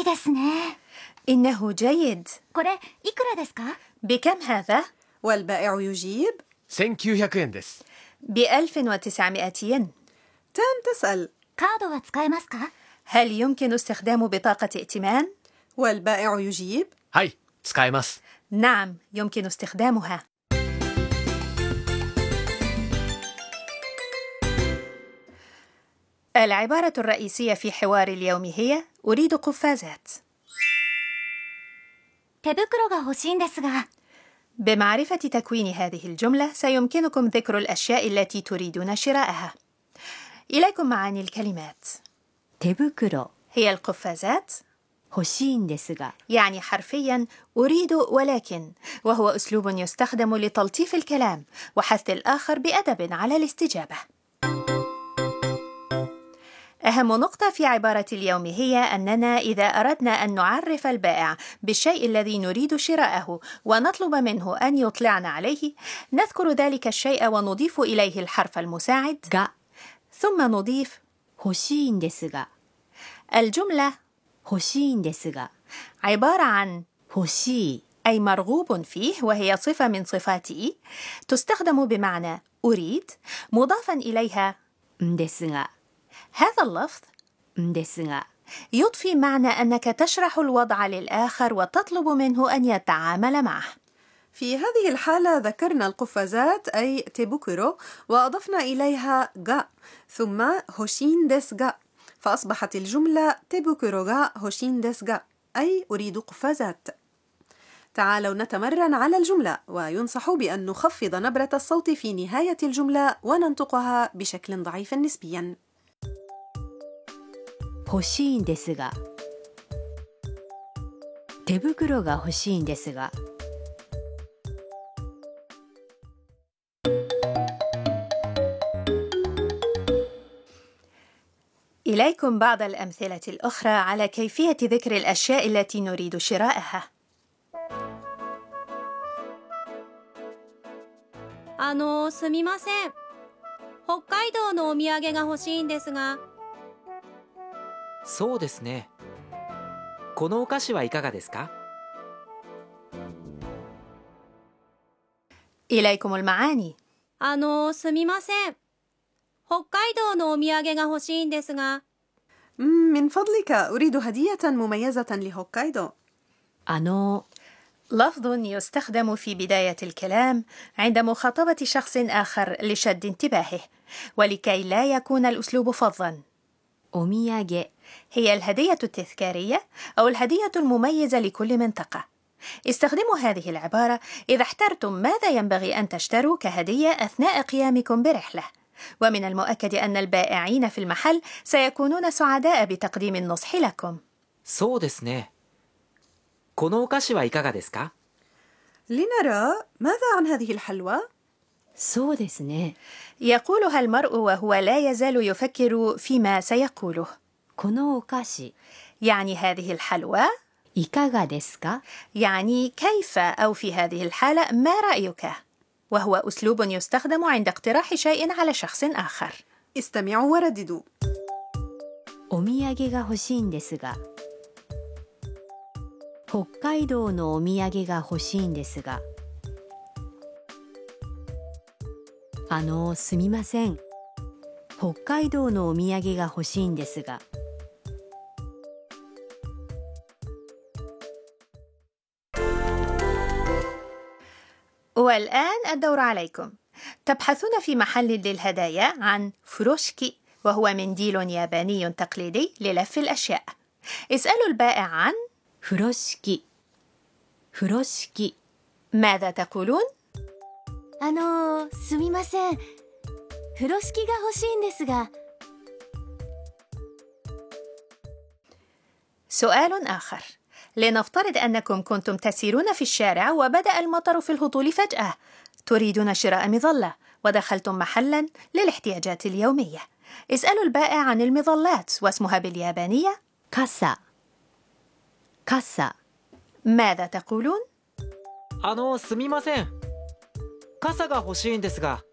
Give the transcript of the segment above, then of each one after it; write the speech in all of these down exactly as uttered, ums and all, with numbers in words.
ですね。 إنه جيد. これいくらですか？ بكم هذا؟ والبائع يجيب せんきゅうひゃくえんです。 بألف وتسعمائة ين. تام تسأل カードは使えますか？ هل يمكن استخدام بطاقة ائتمان؟ والبائع يجيب はい、使えます。 نعم، يمكن استخدامها. العبارة الرئيسية في حوار اليوم هي أريد قفازات. 手袋が欲しいんですが。 بمعرفة تكوين هذه الجملة سيمكنكم ذكر الأشياء التي تريدون شراءها. إليكم معاني الكلمات. 手袋 هي القفازات، 欲しいんですが يعني حرفيا أريد ولكن، وهو أسلوب يستخدم لتلطيف الكلام وحث الآخر بأدب على الاستجابة. أهم نقطة في عبارة اليوم هي أننا إذا أردنا أن نعرف البائع بالشيء الذي نريد شراءه ونطلب منه أن يطلعنا عليه، نذكر ذلك الشيء ونضيف إليه الحرف المساعد が ثم نضيف 欲しいんですが الجملة 欲しいんですが عبارة عن 欲しい أي مرغوب فيه، وهي صفة من صفات إي تستخدم بمعنى أريد مضافا إليها んですが هذا اللفظ んですが يضفي معنى أنك تشرح الوضع للآخر وتطلب منه أن يتعامل معه. في هذه الحالة ذكرنا القفازات أي تيبوكورو وأضفنا إليها غا ثم هوشين ديس غا، فأصبحت الجملة تيبوكورو غا هوشين ديس غا أي أريد قفازات. تعالوا نتمرن على الجملة، وينصح بأن نخفض نبرة الصوت في نهاية الجملة وننطقها بشكل ضعيف نسبياً. 欲しいんですが手袋が欲しいんですが إليكم بعض الأمثلة الأخرى على كيفية ذكر الأشياء التي نريد شراءها. あのすみません。北海道のお土産が欲しいんですが。 そうですね。このお菓子はいかがですか？ إليكم المعاني. あのすみません。北海道のお土産が欲しいんですが。 من فضلك أريد هدية مميزة لهوكايدو. あの لفظ يستخدم في بداية الكلام عند مخاطبة شخص آخر لشد انتباهه ولكي لا يكون الأسلوب فظا. お土産 هي الهدية التذكارية أو الهدية المميزة لكل منطقة. استخدموا هذه العبارة إذا احترتم ماذا ينبغي أن تشتروا كهدية أثناء قيامكم برحلة، ومن المؤكد أن البائعين في المحل سيكونون سعداء بتقديم النصح لكم. そうですね。このお菓子はいかがですか？ لنرى ماذا عن هذه الحلوى؟ そうですね يقولها المرء وهو لا يزال يفكر فيما سيقوله. このお菓子 يعني هذه الحلوى، いかがですか يعني كيف، أو في هذه الحالة ما رأيك، وهو أسلوب يستخدم عند اقتراح شيء على شخص آخر. استمعوا ورددوا. お土産が欲しいんですが北海道のお土産が欲しいんですがあのすみません北海道のお土産が欲しいんですが والآن الدور عليكم. تبحثون في محل للهدايا عن فروشكي، وهو منديل ياباني تقليدي للف الأشياء. اسألوا البائع عن 風呂敷風呂敷 ماذا تقولون؟ あのすみません。風呂敷が欲しいんですが。 سؤال آخر. لنفترض أنكم كنتم تسيرون في الشارع وبدأ المطر في الهطول فجأة. تريدون شراء مظلة ودخلتم محلا للاحتياجات اليومية. اسألوا البائع عن المظلات واسمها باليابانية 傘傘 ماذا تقولون؟ あのすみません。傘が欲しいんですが。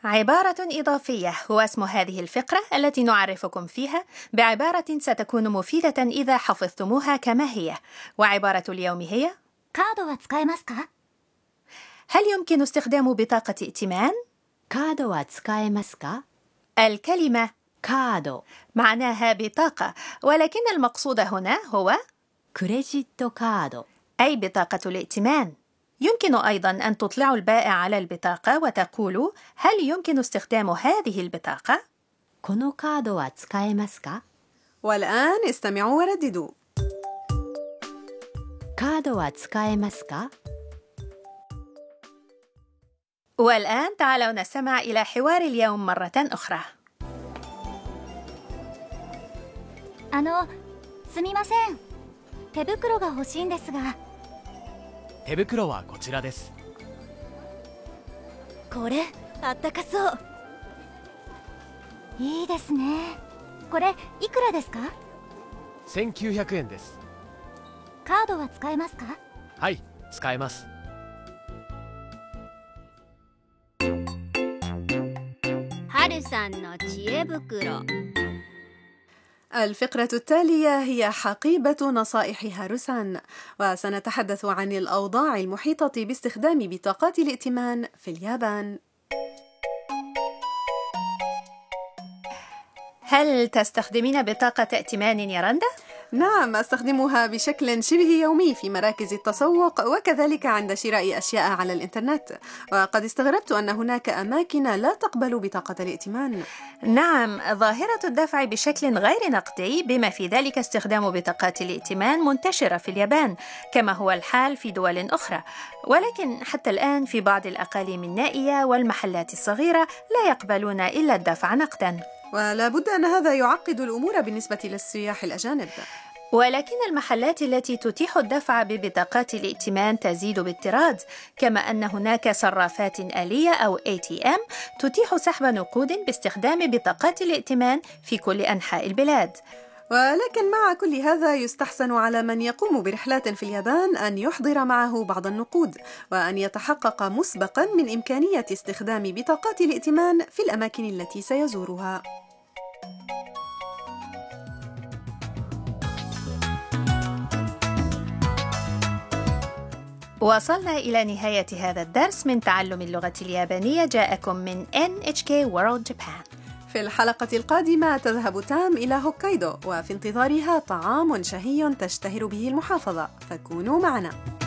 عبارة إضافية هو اسم هذه الفقرة التي نعرفكم فيها بعبارة ستكون مفيدة إذا حفظتموها كما هي. وعبارة اليوم هي: カードは使えますか？ هل يمكن استخدام بطاقة ائتمان؟ カードは使えますか？ الكلمة カード معناها بطاقة، ولكن المقصود هنا هو クレジットカード أي بطاقة الائتمان. يمكن أيضا أن تطلعوا البائع على البطاقة وتقولوا: هل يمكن استخدام هذه البطاقة؟ このカードは使えますか？ والآن استمعوا ورددوا. カードは使えますか？ والآن تعالوا نستمع إلى حوار اليوم مرة أخرى. あの、すみません。手袋が欲しいんですが。 手袋はこちらです。 これ、あったかそう。いいですね。これ、いくらですか？ せんきゅうひゃくえんです。 カードは使えますか？ はい、使えます。 はるさんの知恵袋。 الفقرة التالية هي حقيبة نصائح هاروسان، وسنتحدث عن الأوضاع المحيطة باستخدام بطاقات الائتمان في اليابان. هل تستخدمين بطاقة ائتمان يا رندا؟ نعم، أستخدمها بشكل شبه يومي في مراكز التسوق وكذلك عند شراء أشياء على الإنترنت، وقد استغربت أن هناك أماكن لا تقبل بطاقة الائتمان. نعم، ظاهرة الدفع بشكل غير نقدي بما في ذلك استخدام بطاقات الائتمان منتشرة في اليابان كما هو الحال في دول أخرى، ولكن حتى الآن في بعض الأقاليم النائية والمحلات الصغيرة لا يقبلون إلا الدفع نقدا. ولا بد أن هذا يعقد الأمور بالنسبة للسياح الأجانب. ولكن المحلات التي تتيح الدفع ببطاقات الائتمان تزيد بالطراد، كما أن هناك صرافات آلية أو إيه تي إم تتيح سحب نقود باستخدام بطاقات الائتمان في كل أنحاء البلاد. ولكن مع كل هذا يستحسن على من يقوم برحلات في اليابان أن يحضر معه بعض النقود، وأن يتحقق مسبقا من إمكانية استخدام بطاقات الائتمان في الأماكن التي سيزورها. وصلنا إلى نهاية هذا الدرس من تعلم اللغة اليابانية، جاءكم من إن إتش كي World Japan. في الحلقة القادمة تذهب تام إلى هوكايدو، وفي انتظارها طعام شهي تشتهر به المحافظة، فكونوا معنا.